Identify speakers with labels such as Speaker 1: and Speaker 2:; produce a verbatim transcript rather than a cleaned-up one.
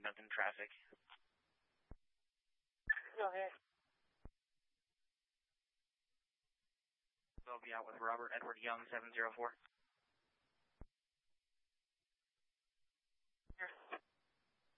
Speaker 1: Duncan traffic.
Speaker 2: Go ahead.
Speaker 1: I'll be out with Robert Edward Young, seven zero four.